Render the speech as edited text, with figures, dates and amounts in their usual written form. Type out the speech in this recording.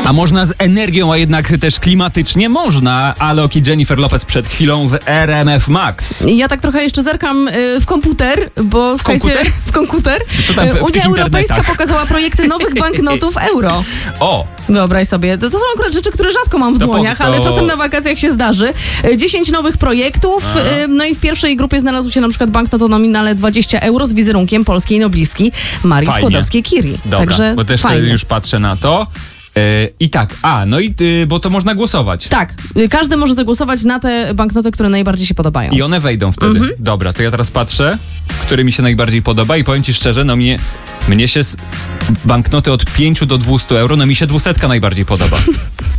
A można z energią, a jednak też klimatycznie można. Alok i Jennifer Lopez przed chwilą w RMF Max. Ja tak trochę jeszcze zerkam w komputer, bo słuchajcie, w komputer? Co tam w Unia tych Europejska internetach? pokazała projekty nowych banknotów euro. O! Wyobraź sobie, to są akurat rzeczy, które rzadko mam w dłoniach, ale czasem na wakacjach się zdarzy. 10 nowych projektów, no i w pierwszej grupie znalazł się na przykład banknot o nominale 20 euro z wizerunkiem polskiej noblistki Marii Skłodowskiej-Curie. Dobra, także bo też fajnie. już patrzę na to. I tak, bo to można głosować. Tak, każdy może zagłosować na te banknoty, które najbardziej się podobają. I one wejdą wtedy. Dobra, to ja teraz patrzę, który mi się najbardziej podoba i powiem ci szczerze, no mnie się banknoty od 5 do 200 euro, no mi się 200 najbardziej podoba.